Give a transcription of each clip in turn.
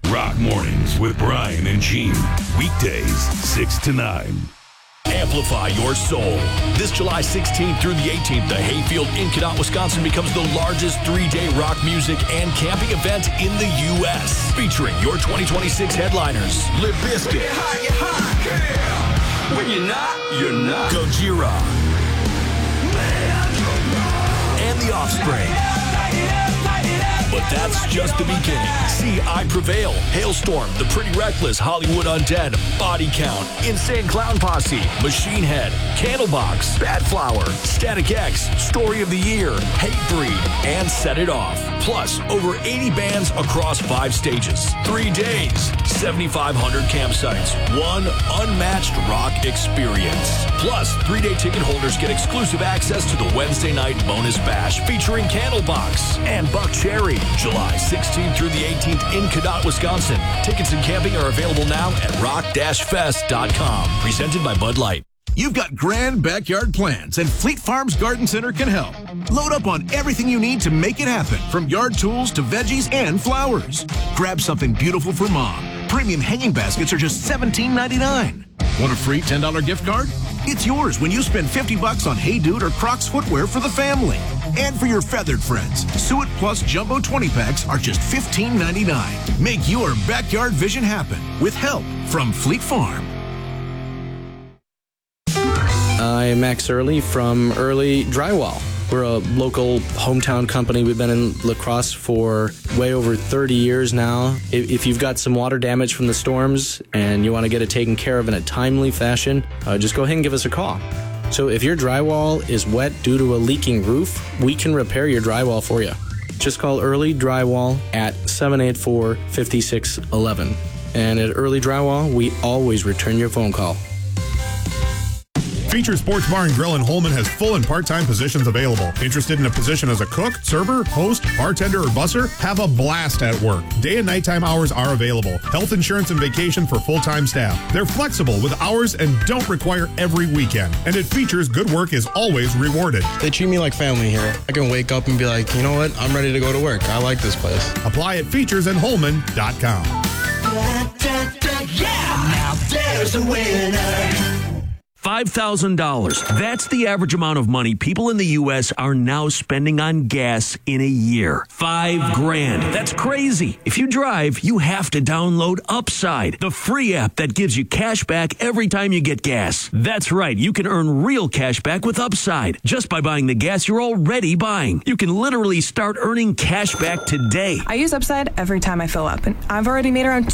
Rock Mornings with Brian and Gene. Weekdays, 6 to 9. Amplify your soul. This July 16th through the 18th, the Hayfield in Cadott, Wisconsin becomes the largest 3-day rock music and camping event in the U.S. Featuring your 2026 headliners, Limp Bizkit. When you're not. Gojira. And The Offspring. But that's just the beginning. See I Prevail, Hailstorm, The Pretty Reckless, Hollywood Undead, Body Count, Insane Clown Posse, Machine Head, Candlebox, Bad Flower, Static X, Story of the Year, Hatebreed, and Set It Off. Plus, over 80 bands across 5 stages. 3 days, 7,500 campsites, one unmatched rock experience. Plus, 3-day ticket holders get exclusive access to the Wednesday night bonus bash featuring Candlebox and Buck Cherry. July 16th through the 18th in Cadott, Wisconsin. Tickets and camping are available now at rock-fest.com. Presented by Bud Light. You've got grand backyard plans, and Fleet Farms Garden Center can help. Load up on everything you need to make it happen, from yard tools to veggies and flowers. Grab something beautiful for mom. Premium hanging baskets are just $17.99. Want a free $10 gift card? It's yours when you spend $50 on Hey Dude or Crocs footwear for the family. And for your feathered friends, Suet Plus Jumbo 20-packs are just $15.99. Make your backyard vision happen with help from Fleet Farm. I'm Max Early from Early Drywall. We're a local hometown company. We've been in La Crosse for way over 30 years now. If you've got some water damage from the storms and you want to get it taken care of in a timely fashion, just go ahead and give us a call. So if your drywall is wet due to a leaking roof, we can repair your drywall for you. Just call Early Drywall at 784-5611. And at Early Drywall, we always return your phone call. Feature Sports Bar and Grill in Holman has full and part-time positions available. Interested in a position as a cook, server, host, bartender, or busser? Have a blast at work. Day and nighttime hours are available. Health insurance and vacation for full-time staff. They're flexible with hours and don't require every weekend. And at Features, good work is always rewarded. They treat me like family here. I can wake up and be like, you know what? I'm ready to go to work. I like this place. Apply at featuresinholman.com. Yeah, now there's a winner. $5,000. That's the average amount of money people in the U.S. are now spending on gas in a year. $5,000. That's crazy. If you drive, you have to download Upside, the free app that gives you cash back every time you get gas. That's right. You can earn real cash back with Upside just by buying the gas you're already buying. You can literally start earning cash back today. I use Upside every time I fill up, and I've already made around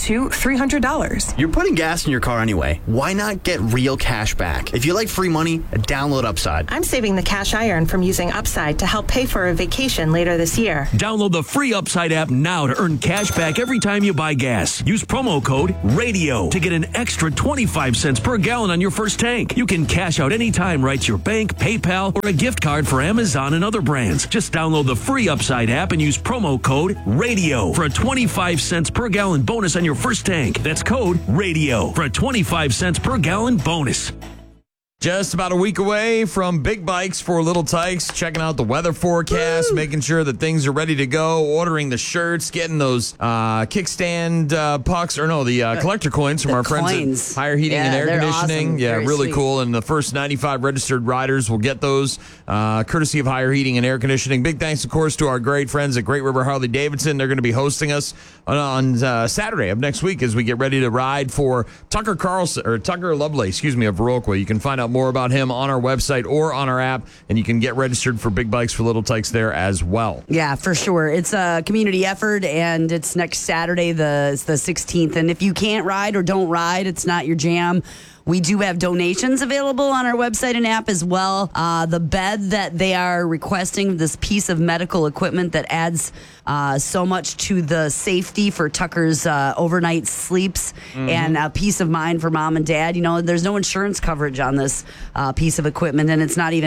$300. You're putting gas in your car anyway. Why not get real cash back? If you like free money, download Upside. I'm saving the cash I earn from using Upside to help pay for a vacation later this year. Download the free Upside app now to earn cash back every time you buy gas. Use promo code RADIO to get an extra 25 cents per gallon on your first tank. You can cash out anytime right to your bank, PayPal, or a gift card for Amazon and other brands. Just download the free Upside app and use promo code RADIO for a 25 cents per gallon bonus on your first tank. That's code RADIO for a 25 cents per gallon bonus. Just about a week away from Big Bikes for Little Tykes, checking out the weather forecast, making sure that things are ready to go, ordering the shirts, getting those kickstand pucks, or no, the collector coins from our friends at Higher Heating and Air Conditioning. Awesome. Yeah, Very really sweet. cool. And the first 95 registered riders will get those courtesy of Higher Heating and Air Conditioning. Big thanks, of course, to our great friends at Great River Harley Davidson. They're going to be hosting us on Saturday of next week as we get ready to ride for Tucker Lovely, of Viroqua. You can find out more about him on our website or on our app, and you can get registered for Big Bikes for Little Tykes there as well. Yeah, for sure. It's a community effort, and it's next Saturday, the 16th. And if you can't ride or don't ride, it's not your jam, we do have donations available on our website and app as well. The bed that they are requesting, this piece of medical equipment that adds so much to the safety for Tucker's overnight sleeps and peace of mind for mom and dad. You know, there's no insurance coverage on this piece of equipment, and it's not even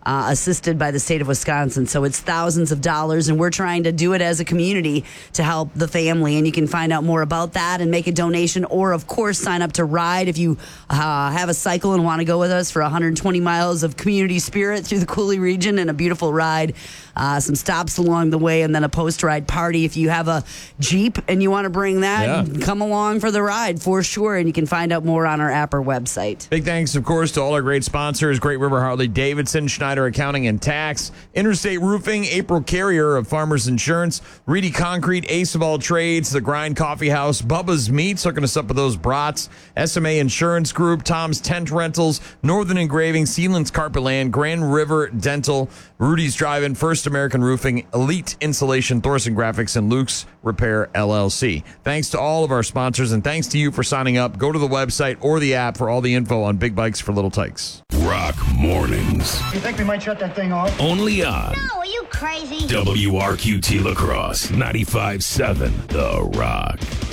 assisted by the state of Wisconsin. So it's thousands of dollars, and we're trying to do it as a community to help the family. And you can find out more about that and make a donation, or of course sign up to ride if you have a cycle and want to go with us for 120 miles of community spirit through the Cooley region and a beautiful ride. Some stops along the way, and then a post-ride party. If you have a Jeep and you want to bring that, come along for the ride for sure. And you can find out more on our app or website. Big thanks, of course, to all our great sponsors: Great River Harley Davidson, Schneider Accounting and Tax, Interstate Roofing, April Carrier of Farmers Insurance, Reedy Concrete, Ace of All Trades, The Grind Coffee House, Bubba's Meats, hooking us up with those brats, SMA Insurance Group, Tom's Tent Rentals, Northern Engraving, Sealands Carpet Land, Grand River Dental, Rudy's Drive-In, First American Roofing, Elite Insulation, Thorson Graphics, and Luke's Repair LLC. Thanks to all of our sponsors, and thanks to you for signing up. Go to the website or the app for all the info on big bikes for little tykes. Rock Mornings. You think we might shut that thing off? Only on No, are you crazy? WRQT Lacrosse 95.7 The Rock.